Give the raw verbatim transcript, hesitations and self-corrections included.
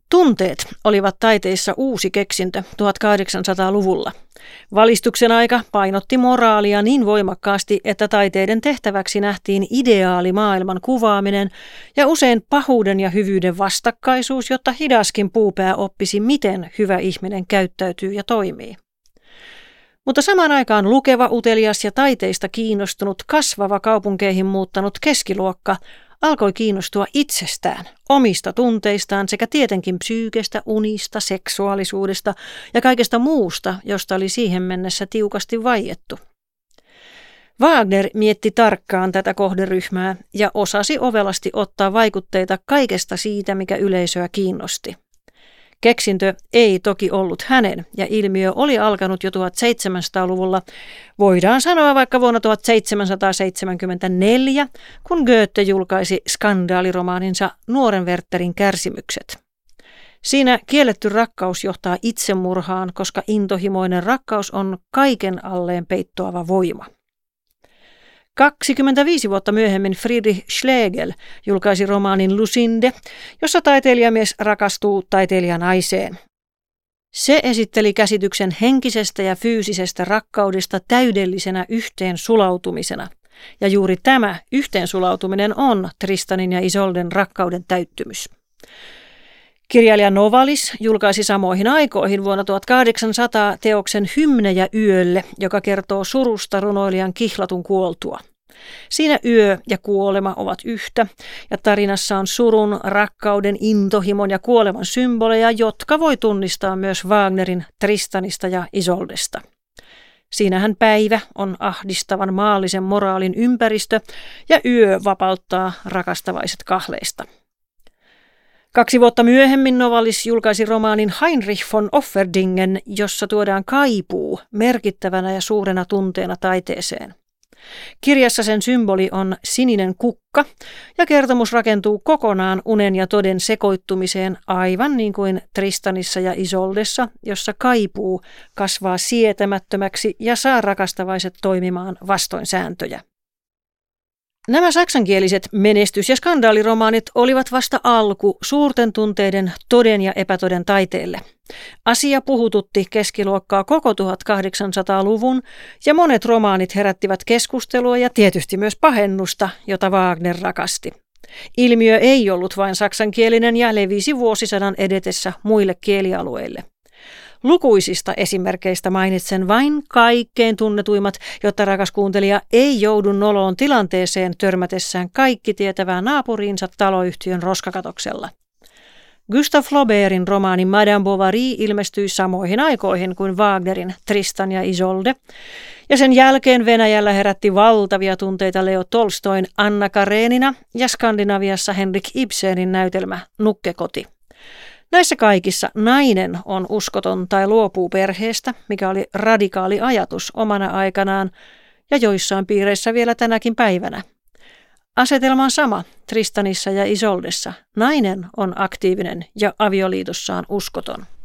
Tunteet olivat taiteissa uusi keksintö tuhatkahdeksansataaluvulla. Valistuksen aika painotti moraalia niin voimakkaasti, että taiteiden tehtäväksi nähtiin ideaalimaailman kuvaaminen ja usein pahuuden ja hyvyyden vastakkaisuus, jotta hidaskin puupää oppisi, miten hyvä ihminen käyttäytyy ja toimii. Mutta samaan aikaan lukeva, utelias ja taiteista kiinnostunut, kasvava kaupunkeihin muuttanut keskiluokka alkoi kiinnostua itsestään, omista tunteistaan sekä tietenkin psyykestä, unista, seksuaalisuudesta ja kaikesta muusta, josta oli siihen mennessä tiukasti vaiettu. Wagner mietti tarkkaan tätä kohderyhmää ja osasi ovelasti ottaa vaikutteita kaikesta siitä, mikä yleisöä kiinnosti. Keksintö ei toki ollut hänen, ja ilmiö oli alkanut jo tuhatseitsemänsataaluvulla, voidaan sanoa vaikka vuonna tuhatseitsemänsataaseitsemänkymmentäneljä, kun Goethe julkaisi skandaaliromaaninsa Nuoren Wertherin kärsimykset. Siinä kielletty rakkaus johtaa itsemurhaan, koska intohimoinen rakkaus on kaiken alleen peittoava voima. kaksikymmentäviisi vuotta myöhemmin Friedrich Schlegel julkaisi romaanin Lucinde, jossa taiteilijamies rakastuu taiteilijanaiseen. Se esitteli käsityksen henkisestä ja fyysisestä rakkaudesta täydellisenä yhteensulautumisena. Ja juuri tämä yhteensulautuminen on Tristanin ja Isolden rakkauden täyttymys. Kirjailija Novalis julkaisi samoihin aikoihin vuonna tuhatkahdeksansataa teoksen Hymnejä yölle, joka kertoo surusta runoilijan kihlatun kuoltua. Siinä yö ja kuolema ovat yhtä, ja tarinassa on surun, rakkauden, intohimon ja kuoleman symboleja, jotka voi tunnistaa myös Wagnerin Tristanista ja Isoldesta. Siinähän päivä on ahdistavan maallisen moraalin ympäristö, ja yö vapauttaa rakastavaiset kahleista. Kaksi vuotta myöhemmin Novalis julkaisi romaanin Heinrich von Offerdingen, jossa tuodaan kaipuu merkittävänä ja suurena tunteena taiteeseen. Kirjassa sen symboli on sininen kukka, ja kertomus rakentuu kokonaan unen ja toden sekoittumiseen aivan niin kuin Tristanissa ja Isoldessa, jossa kaipuu kasvaa sietämättömäksi ja saa rakastavaiset toimimaan vastoin sääntöjä. Nämä saksankieliset menestys- ja skandaaliromaanit olivat vasta alku suurten tunteiden toden ja epätoden taiteelle. Asia puhututti keskiluokkaa koko tuhatkahdeksansataaluvun ja monet romaanit herättivät keskustelua ja tietysti myös pahennusta, jota Wagner rakasti. Ilmiö ei ollut vain saksankielinen ja levisi vuosisadan edetessä muille kielialueille. Lukuisista esimerkkeistä mainitsen vain kaikkein tunnetuimmat, jotta rakas kuuntelija ei joudu noloon tilanteeseen törmätessään kaikki tietävää naapuriinsa taloyhtiön roskakatoksella. Gustave Flaubertin romaani Madame Bovary ilmestyi samoihin aikoihin kuin Wagnerin Tristan ja Isolde, ja sen jälkeen Venäjällä herätti valtavia tunteita Leo Tolstoin Anna Karenina ja Skandinaviassa Henrik Ibsenin näytelmä Nukkekoti. Näissä kaikissa nainen on uskoton tai luopuu perheestä, mikä oli radikaali ajatus omana aikanaan ja joissain piireissä vielä tänäkin päivänä. Asetelma on sama Tristanissa ja Isoldessa. Nainen on aktiivinen ja avioliitossaan uskoton.